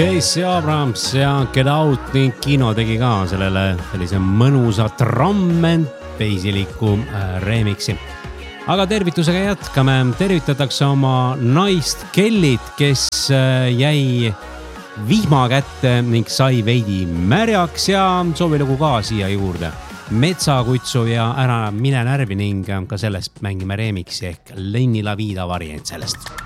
Casey Abrams ja Get Out ning Kino tegi ka sellele sellise mõnusa drum and bassiliku remixi. Aga tervitusega jätkame. Tervitatakse oma naist Kellit, kes jäi vihma kätte ning sai veidi märjaks ja soovilugu ka siia juurde. Metsakutsu ja Ära mine närvi ning ka sellest mängime remixi ehk Lenni la vida variant sellest.